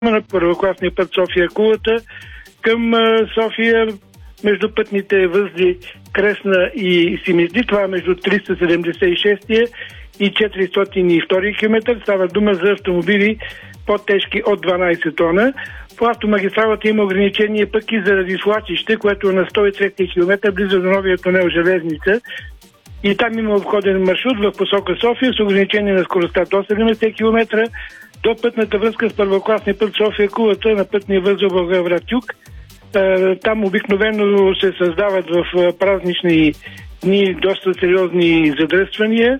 на първокласния път София-Кулата към София между пътните възли Кресна и Симизли. Това е между 376 и 402 км. Става дума за автомобили по-тежки от 12 тона. По автомагистралата има ограничение пък и заради свлачище, което е на 103 км близо до новия тунел Железница. И там има обходен маршрут в посока София с ограничение на скоростта до 70 км до пътната връзка с първокласния път София-Кулата на пътния възел Благоевград-Юг. Там обикновено се създават в празнични дни доста сериозни задръствания.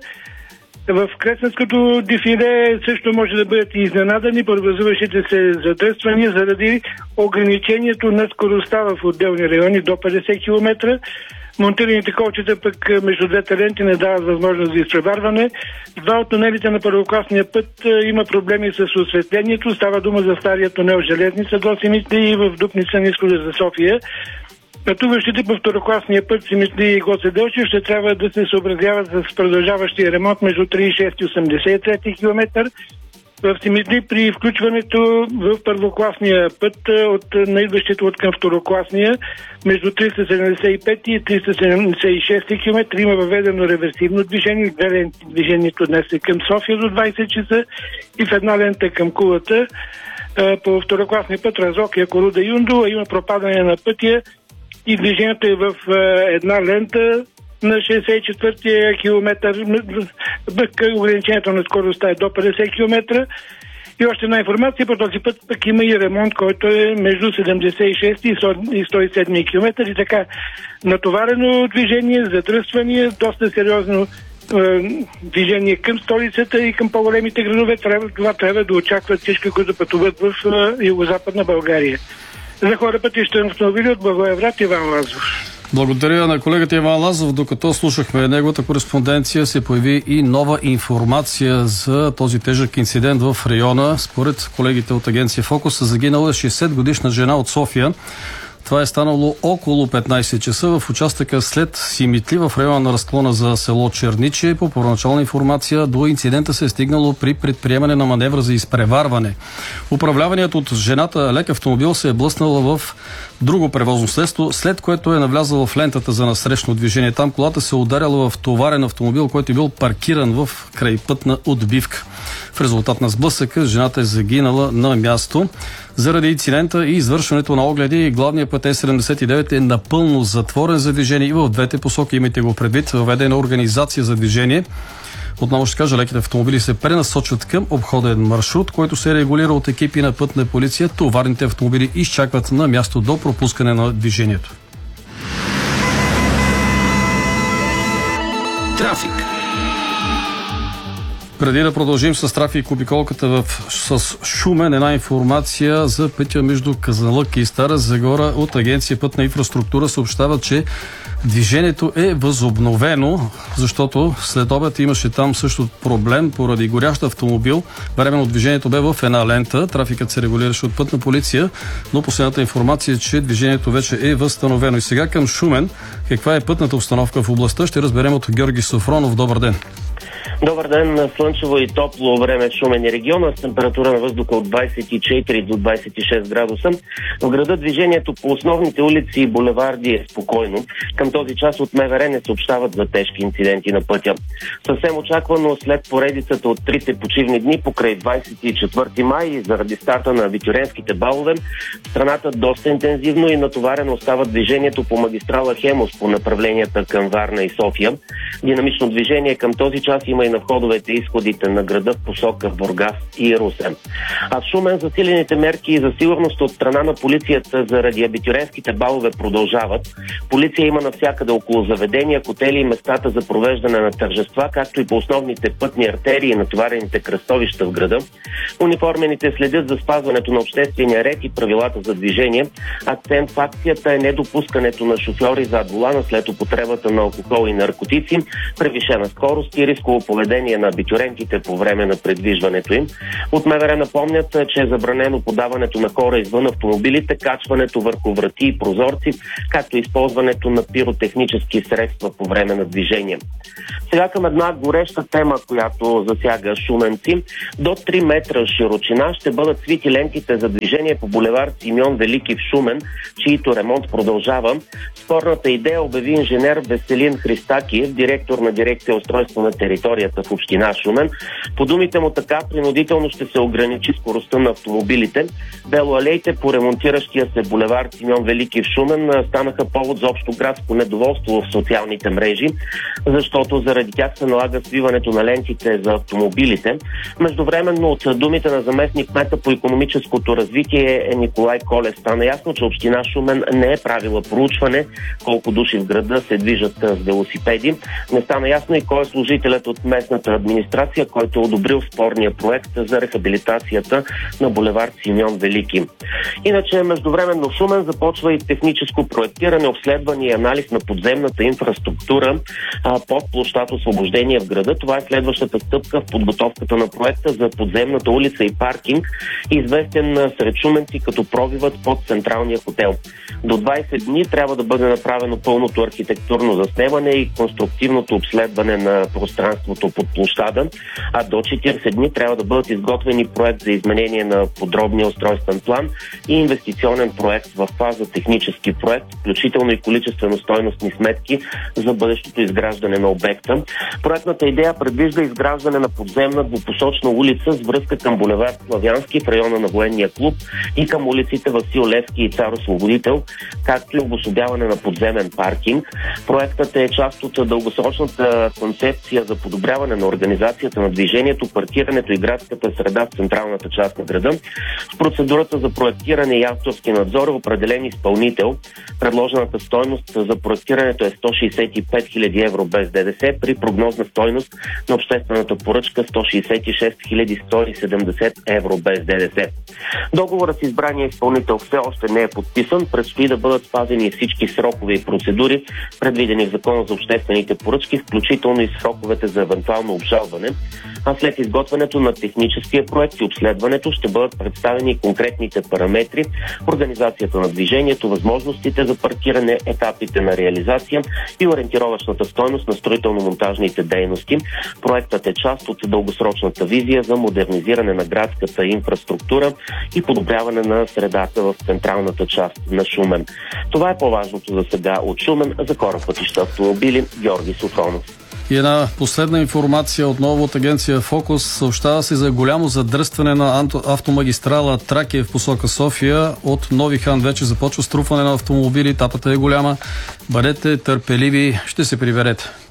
В Кресненското дефиле също може да бъдат изненадани преобразуващите се задръствания заради ограничението на скоростта в отделни райони до 50 км. Монтираните колчета пък между двете ленти не дават възможност за изпреварване. Два от тунелите на първокласния път има проблеми с осветлението. Става дума за стария тунел Железница до Симитли и в Дупница на изхода за София. Пътуващите по второкласния път Симитли и Гоце Делчев ще трябва да се съобразяват с продължаващия ремонт между 36 и 83 км. В Симитли при включването в първокласния път на идващите от към второкласния между 375 и 376 км има въведено реверсивно движение. Две ленти движението днес е към София до 20 часа и в една лента към Кулата. По второкласния път Разлог, Коруда, Юндо има пропадане на пътя и движението е в една лента на 64-я километър. Ограничението на скоростта е до 50 км. И още една информация, по този път пък има и ремонт, който е между 76 и 107 км. И така, натоварено движение, задръствания, доста сериозно движение към столицата и към по-големите градове. Това трябва да очакват всички, които пътуват в югозападна България. За хора пътища автомобили от Благоевград, Иван Лазов. Благодаря на колегата Иван Лазов. Докато слушахме неговата кореспонденция, се появи и нова информация за този тежък инцидент в района. Според колегите от агенция Фокус, загинала 60-годишна жена от София. Това е станало около 15 часа в участъка след Симитли в района на разклона за село Черниче. По първоначална информация до инцидента се е стигнало при предприемане на маневра за изпреварване. Управляваният от жената лек автомобил се е блъснал в друго превозно средство, след което е навлязъл в лентата за насрещно движение. Там колата се ударяла в товарен автомобил, който е бил паркиран в крайпътна отбивка. В резултат на сблъсъка жената е загинала на място. Заради инцидента и извършването на огледи, главният път Е79 е напълно затворен за движение и в двете посоки. Имайте го предвид, въведена организация за движение. Отново ще кажа, леките автомобили се пренасочват към обходен маршрут, който се регулира от екипи на пътна полиция. Товарните автомобили изчакват на място до пропускане на движението. Трафик. Преди да продължим с трафик и обиколката с Шумен, една информация за пътя между Казанлък и Стара Загора от агенция Пътна инфраструктура съобщава, че движението е възобновено, защото след обед имаше там също проблем поради горящ автомобил. Временно движението бе в една лента, трафикът се регулираше от Пътна полиция, но последната информация е, че движението вече е възстановено. И сега към Шумен, каква е пътната обстановка в областта, ще разберем от Георги Софронов. Добър ден! Добър ден, на слънчево и топло време в Шумен и региона с температура на въздуха от 24 до 26 градуса. В града движението по основните улици и булеварди е спокойно. Към този час от МВР не съобщават за тежки инциденти на пътя. Съвсем очаквано след поредицата от трите почивни дни покрай 24 май и заради старта на абитюренските балове, в страната доста интензивно и натоварено остава движението по магистрала Хемус по направленията към Варна и София. Динамично движение към този час има и на входовете и изходите на града в посока Бургас и Русе. А в Шумен засилените мерки за сигурност от страна на полицията заради абитюренските балове продължават. Полиция има навсякъде около заведения, хотели и местата за провеждане на тържества, както и по основните пътни артерии и натоварените кръстовища в града. Униформените следят за спазването на обществения ред и правилата за движение. Акцент в акцията е недопускането на шофьори зад волана след употребата на алкохол и наркотици, превишена скорост и рисково поведение на абитурентите по време на придвижването им. От МВР напомнят, че е забранено подаването на хора извън автомобилите, качването върху врати и прозорци, както и използването на пиротехнически средства по време на движение. Сега към една гореща тема, която засяга шуменци. До 3 метра широчина ще бъдат свити лентите за движение по булевард Симеон Велики в Шумен, чието ремонт продължава. Спорната идея обяви инженер Веселин Христакиев, директор на дирекция устройство на територията в община Шумен. По думите му така, принудително ще се ограничи скоростта на автомобилите. Велоалеите по ремонтиращия се булевард Симеон Велики в Шумен станаха повод за общо градско недоволство в социалните мрежи, защото заради тях се налага свиването на лентите за автомобилите. Междувременно от думите на заместник кмета по икономическото развитие Николай Колев стана ясно, че община Шумен не е правила проучване колко души в града се движат с велосипеди. Не стана ясно и кой е служителят от местната администрация, който е одобрил спорния проект за рехабилитацията на булевард Симеон Велики. Иначе междувременно в Шумен започва и техническо проектиране, обследване и анализ на подземната инфраструктура под площад Освобождение в града. Това е следващата стъпка в подготовката на проекта за подземната улица и паркинг, известен сред шуменци като пробивът под Централния хотел. До 20 дни трябва да бъде направено пълното архитектурно заснемане и конструктивното обследване на пространството под площада, а до 40 дни трябва да бъдат изготвени проект за изменение на подробния устройствен план и инвестиционен проект в фаза технически проект, включително и количествено-стойностни сметки за бъдещото изграждане на обекта. Проектната идея предвижда изграждане на подземна двупосочна улица с връзка към булевард Славянски в района на военния клуб и към улиците Васил Левски и Цар Освободител, както и обособяване на подземен паркинг. Проектът е част от дългосрочната концепция за подобряване на организацията на движението, паркирането и градската среда в централната част на града. В процедурата за проектиране и авторски надзор е определен изпълнител. Предложената стойност за проектирането е 165 000 евро без ДДС, при прогнозна стойност на обществената поръчка 166 170 евро без ДДС. Договорът с избрания изпълнител все още не е подписан. Предстои да бъдат спазени всички срокове и процедури, предвидени в Закона за обществените поръчки, включително и сроковете за евентуално обжалване. А след изготвянето на техническия проект и обследването ще бъдат представени конкретните параметри, организацията на движението, възможностите за паркиране, етапите на реализация и ориентировъчната стойност на строително-монтажните дейности. Проектът е част от дългосрочната визия за модернизиране на градската инфраструктура и подобряване на средата в централната част на Шумен. Това е по-важното за сега от Шумен. За Кораб пътища автомобили, Георги Софронов. И една последна информация отново от агенция Фокус. Съобщава се за голямо задръстване на автомагистрала Тракия в посока София. От Нови хан вече започва струпване на автомобили. Тапата е голяма. Бъдете търпеливи, ще се приберете.